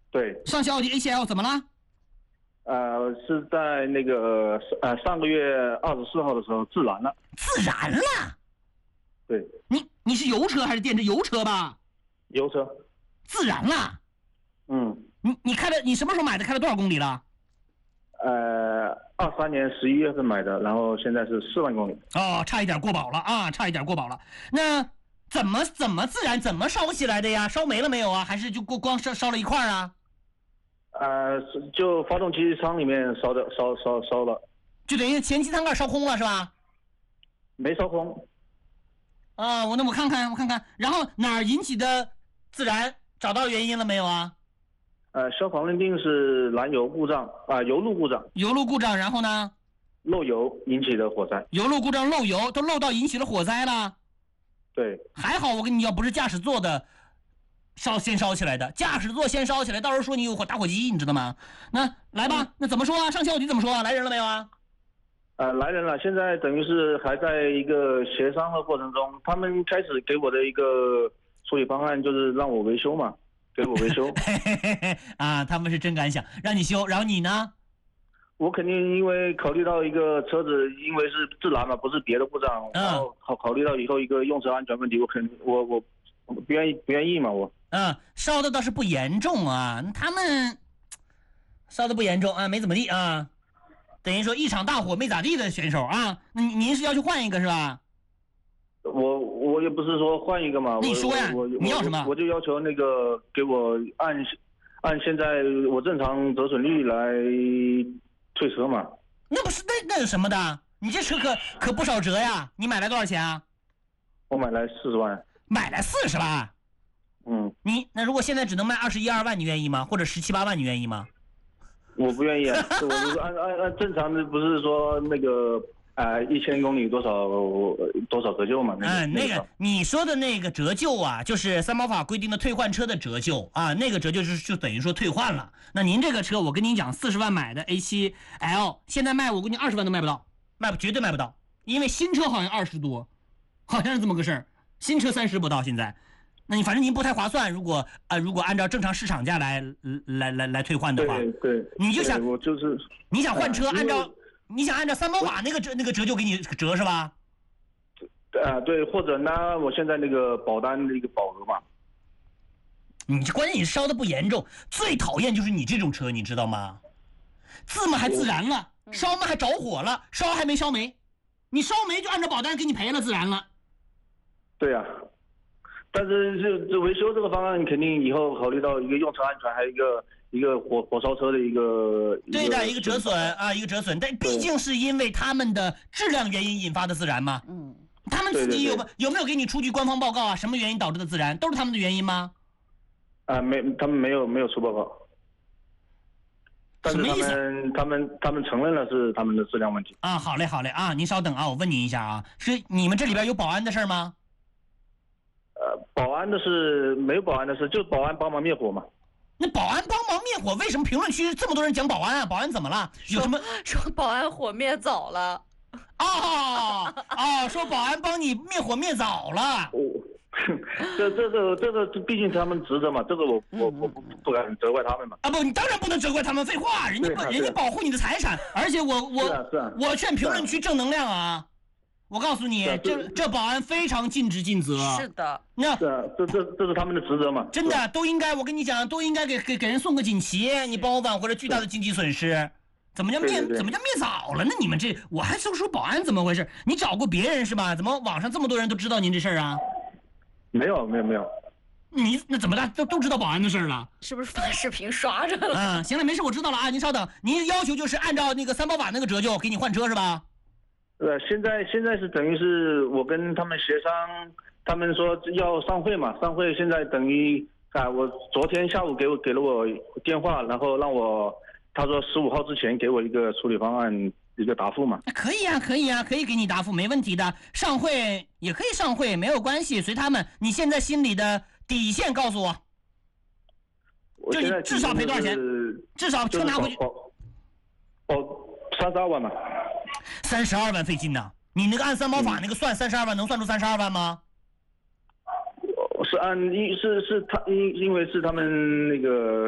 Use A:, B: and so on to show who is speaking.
A: 对，
B: 上汽奥迪 A7L 怎么了？
A: 是在那个上个月24号的时候自燃了。
B: 自燃了？
A: 对，
B: 你是油车还是电池？油车吧？
A: 油车。
B: 自燃了？
A: 嗯。
B: 你什么时候买的？开了多少公里了
A: 23年11月份买的，然后现在是4万公里。
B: 哦，差一点过保了啊，差一点过保了。那怎么自燃？怎么烧起来的呀？烧没了没有啊？还是就光烧了一块啊？
A: 就发动机舱里面烧了。
B: 就等于前机舱盖烧空了是吧？
A: 没烧空。
B: 啊，我看看，然后哪儿引起的自燃？找到原因了没有啊？
A: 消防认定是燃油故障油路故障。
B: 油路故障，然后呢？
A: 漏油引起的火灾。
B: 油路故障漏油，都漏到引起了火灾了。
A: 对，
B: 还好我跟你要不是驾驶座的先烧起来的，驾驶座先烧起来，到时候说你有打火机，你知道吗？那来吧，那怎么说啊？上汽奥迪怎么说啊？来人了没有啊？
A: 来人了，现在等于是还在一个协商的过程中。他们开始给我的一个处理方案就是让我维修嘛，给我维修。
B: 啊，他们是真敢想，让你修，然后你呢？
A: 我肯定因为考虑到一个车子因为是自燃嘛，不是别的故障，然后考虑到以后一个用车安全问题，我不愿意嘛，我。
B: 烧的倒是不严重啊，他们烧的不严重啊，没怎么地啊。等于说一场大火没咋地的选手啊，您是要去换一个是吧？
A: 我也不是说换一个嘛。
B: 那你说呀，你要什么？
A: 我就要求那个给我按现在我正常折损率来退车嘛。
B: 那不是那有什么的？你这车可不少折呀！你买来多少钱啊？
A: 我买来40万。
B: 买来40万？那如果现在只能卖21、22万，你愿意吗？或者17、18万，你愿意吗？
A: 我不愿意啊。我按正常的，不是说那个1000公里多少折旧嘛？
B: 那个你说的那个折旧啊，就是三包法规定的退换车的折旧啊，那个折旧就等于说退换了。那您这个车，我跟您讲，40万买的 A7L， 现在卖我估计20万都卖不到，绝对卖不到，因为新车好像20多，好像是这么个事儿，新车30不到现在。那你反正您不太划算，如果按照正常市场价来退换的话，
A: 对，
B: 你就想
A: 我就是
B: 你想换车，你想按照三包法那个折旧给你折是吧？
A: 对，或者拿我现在那个保单的一个保额嘛。
B: 你关键你烧的不严重，最讨厌就是你这种车，你知道吗？自么还自燃了，烧嘛还着火了，烧还没烧没，你烧没就按照保单给你赔了，自燃了。
A: 对呀。但是这维修这个方案肯定以后考虑到一个用车安全，还有一个火烧车的一个
B: 对的一个折损啊，一个折损，但毕竟是因为他们的质量原因引发的自燃嘛。他们自己有没有给你出具官方报告啊？什么原因导致的自燃？都是他们的原因吗？
A: 他们没有出报告。但是他们承认了是他们的质量问题
B: 啊。好嘞啊，您稍等啊，我问您一下啊，是你们这里边有保安的事吗？
A: 保安的事没有保安的事，就保安帮忙灭火嘛。
B: 那保安帮忙灭火，为什么评论区这么多人讲保安啊？保安怎么了？有什么
C: 说保安火灭早了？
B: 说保安帮你灭火灭早了。
A: 这个毕竟他们职责嘛，这个我不敢责怪他们嘛。
B: 不，你当然不能责怪他们，废话，人家保护你的财产，而且我劝评论区正能量啊。我告诉你，这保安非常尽职尽责。
C: 是的，
A: 这是他们的职责嘛。
B: 真的都应该，我跟你讲，都应该给人送个锦旗，你帮我挽回了巨大的经济损失。怎么叫灭早了呢？你们这我还说保安怎么回事？你找过别人是吧？怎么网上这么多人都知道您这事儿啊？
A: 没有。
B: 你那怎么的都知道保安的事了？
C: 是不是发视频刷着了？
B: 行了，没事，我知道了啊。您稍等，您要求就是按照那个三包法那个折旧给你换车是吧？
A: 现在是等于是我跟他们协商，他们说要上会嘛，上会现在等于我昨天下午给了我电话，然后他说15号之前给我一个处理方案一个答复嘛。
B: 可以啊，可以给你答复，没问题的。上会也可以上会，没有关系，随他们。你现在心里的底线告诉我，就你至少赔多少钱？至少车拿回去。
A: 32万嘛。
B: 32万费劲呐！你那个按三包法那个算32万，能算出32万吗？
A: 是因为是他们那个